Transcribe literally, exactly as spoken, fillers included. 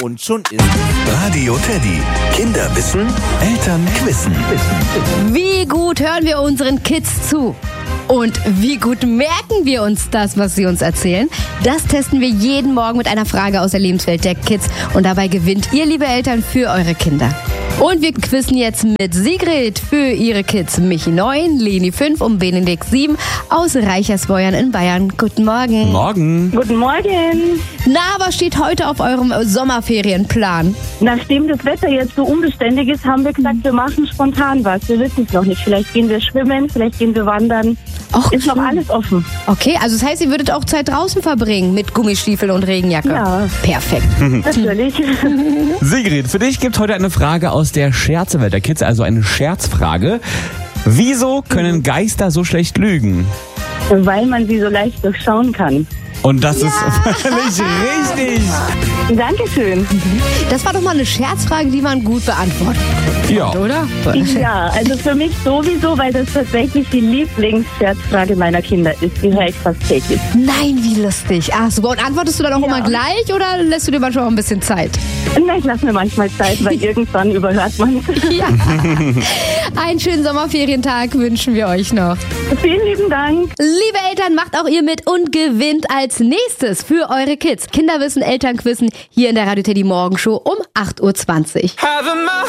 Und schon ist Radio Teddy. Kinder wissen, Eltern quissen. Wie gut hören wir unseren Kids zu? Und wie gut merken wir uns das, was sie uns erzählen? Das testen wir jeden Morgen mit einer Frage aus der Lebenswelt der Kids. Und dabei gewinnt ihr, liebe Eltern, für eure Kinder. Und wir quizzen jetzt mit Sigrid für ihre Kids. Michi neun, Leni fünf und Benedikt sieben aus Reichersweuern in Bayern. Guten Morgen. Morgen. Guten Morgen. Na, was steht heute auf eurem Sommerferienplan? Nachdem das Wetter jetzt so unbeständig ist, haben wir gesagt, wir machen spontan was. Wir wissen es noch nicht. Vielleicht gehen wir schwimmen, vielleicht gehen wir wandern. Och, ist noch schön. alles offen. Okay, also das heißt, ihr würdet auch Zeit draußen verbringen mit Gummistiefeln und Regenjacke? Ja. Perfekt. Natürlich. Sigrid, für dich gibt es heute eine Frage aus der Scherzewelt der Kids, also eine Scherzfrage. Wieso können Geister so schlecht lügen? Weil man sie so leicht durchschauen kann. Und das ist völlig richtig. Dankeschön. Das war doch mal eine Scherzfrage, die man gut beantworten Ja. konnte, oder? Ja, also für mich sowieso, weil das tatsächlich die Lieblingsscherzfrage meiner Kinder ist. Die höre ich fast täglich. Nein, wie lustig. Ach super. Und antwortest du dann auch Ja. immer gleich oder lässt du dir manchmal auch ein bisschen Zeit? Na, ich lasse mir manchmal Zeit, weil irgendwann überhört man es. Ja. Einen schönen Sommerferientag wünschen wir euch noch. Vielen lieben Dank. Liebe Eltern, macht auch ihr mit und gewinnt als nächstes für eure Kids Kinderwissen, Elternquissen hier in der Radio Teddy Morgenshow um acht Uhr zwanzig.